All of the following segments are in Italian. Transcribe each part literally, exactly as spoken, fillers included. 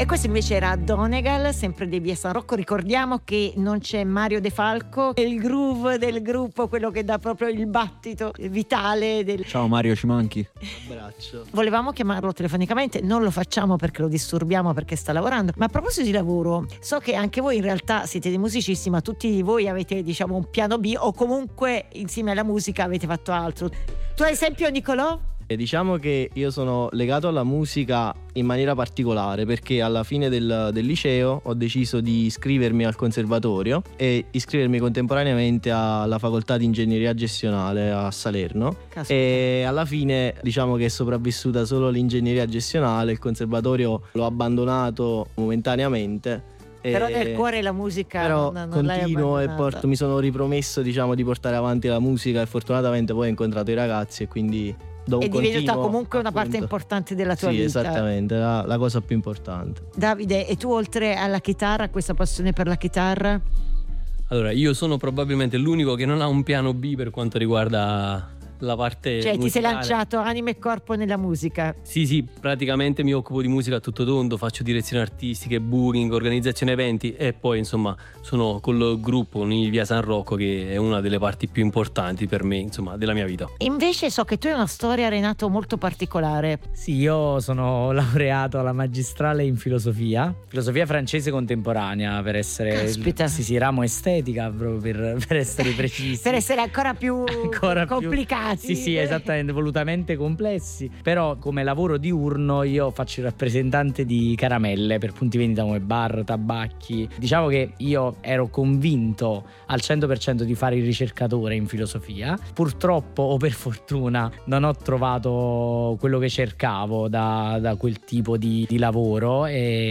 E questo invece era Donegal, sempre dei Via San Rocco. Ricordiamo che non c'è Mario De Falco, è il groove del gruppo, quello che dà proprio il battito vitale del... Ciao Mario, ci manchi? Abbraccio. Volevamo chiamarlo telefonicamente, non lo facciamo perché lo disturbiamo, perché sta lavorando. Ma a proposito di lavoro, so che anche voi in realtà siete dei musicisti, ma tutti voi avete, diciamo, un piano B, o comunque insieme alla musica avete fatto altro. Tu ad esempio, Nicolò? E diciamo che io sono legato alla musica in maniera particolare, perché alla fine del, del liceo ho deciso di iscrivermi al conservatorio e iscrivermi contemporaneamente alla facoltà di ingegneria gestionale a Salerno. Caspita. E alla fine diciamo che è sopravvissuta solo l'ingegneria gestionale, il conservatorio l'ho abbandonato momentaneamente. Però nel cuore la musica però non, non l'hai continuo e abbandonata. porto, mi sono ripromesso, diciamo, di portare avanti la musica, e fortunatamente poi ho incontrato i ragazzi e quindi do un È diventata continuo, comunque una parte appunto. importante della tua sì, vita. esattamente, la, la cosa più importante. Davide, e tu oltre alla chitarra, questa passione per la chitarra? Allora, io sono probabilmente l'unico che non ha un piano B per quanto riguarda la parte Cioè ti sei musicale. lanciato anima e corpo nella musica. Sì, sì, praticamente mi occupo di musica a tutto tondo, faccio direzioni artistiche, booking, organizzazione eventi, e poi insomma sono col gruppo con il Via San Rocco, che è una delle parti più importanti per me, insomma, della mia vita. Invece so che tu hai una storia, Renato, molto particolare. Sì, io sono laureato alla magistrale in filosofia, filosofia francese contemporanea, per essere... Caspita. Sì, sì, ramo estetica, proprio per, per essere precisi. Per essere ancora più Ancora più- complicati. Sì, sì, esattamente, volutamente complessi. Però come lavoro diurno io faccio il rappresentante di caramelle per punti vendita come bar, tabacchi. Diciamo che io ero convinto al cento per cento di fare il ricercatore in filosofia. Purtroppo, o per fortuna, non ho trovato quello che cercavo da, da quel tipo di, di lavoro,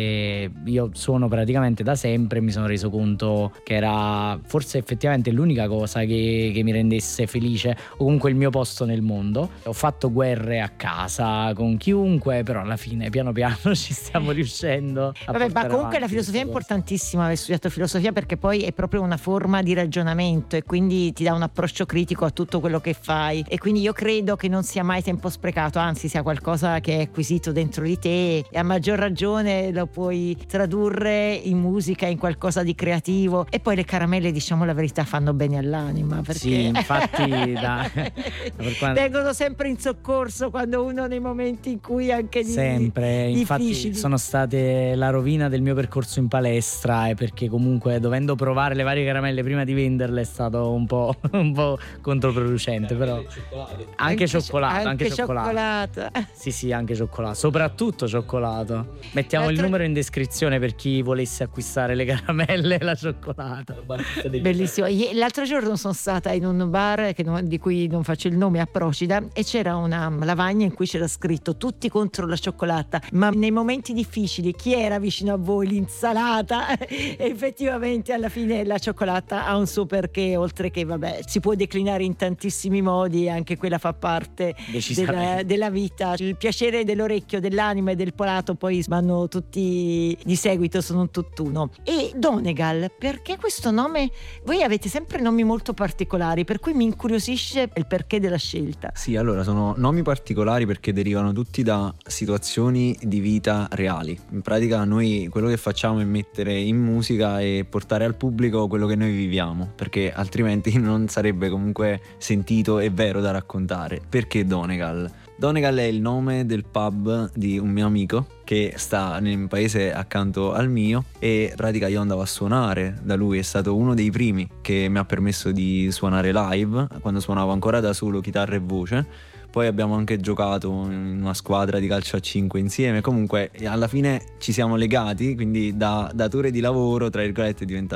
e io suono praticamente da sempre. Mi sono reso conto che era forse effettivamente l'unica cosa che, che mi rendesse felice, o comunque il mio posto nel mondo. Ho fatto guerre a casa con chiunque, però alla fine piano piano ci stiamo riuscendo a Vabbè, ma portare comunque la avanti filosofia è queste cose. importantissima, aver studiato filosofia, perché poi è proprio una forma di ragionamento e quindi ti dà un approccio critico a tutto quello che fai, e quindi io credo che non sia mai tempo sprecato, anzi sia qualcosa che è acquisito dentro di te, e a maggior ragione lo puoi tradurre in musica, in qualcosa di creativo. E poi le caramelle, diciamo la verità, fanno bene all'anima, perché Sì, infatti da, per quanto- vengono sempre in soccorso quando uno, nei momenti in cui anche di, sempre, infatti difficili. sono state la rovina del mio percorso in palestra, e perché comunque dovendo provare le varie caramelle prima di venderle è stato un po', un po' controproducente, però anche cioccolato, anche, anche cioccolato. cioccolato. Sì, sì, anche cioccolato, soprattutto cioccolato. Mettiamo L'altro- il numero in descrizione per chi volesse acquistare le caramelle e la cioccolata. Bellissimo. Ie- L'altro giorno sono stata in un bar che non- di cui non faccio il nome, a Procida, e c'era una lavagna in cui c'era scritto tutti contro la cioccolata, ma nei momenti difficili chi era vicino a voi? L'insalata. E effettivamente alla fine la cioccolata ha un suo perché, oltre che vabbè si può declinare in tantissimi modi, anche quella fa parte della, Decisamente. della vita. Il piacere dell'orecchio, dell'anima e del palato poi vanno tutti di seguito, sono un tutt'uno. E Donegal, perché questo nome? Voi avete sempre nomi molto particolari, per cui mi incuriosisce il perché della scelta. Sì, allora sono nomi particolari perché derivano tutti da situazioni di vita reali. In pratica noi quello che facciamo è mettere in musica e portare al pubblico quello che noi viviamo, perché altrimenti non sarebbe comunque sentito e vero da raccontare. Perché Donegal? Donegal è il nome del pub di un mio amico che sta nel paese accanto al mio, e in pratica io andavo a suonare da lui. È stato uno dei primi che mi ha permesso di suonare live quando suonavo ancora da solo chitarra e voce. Poi abbiamo anche giocato in una squadra di calcio a cinque insieme. Comunque alla fine ci siamo legati, quindi da datore di lavoro tra virgolette è diventato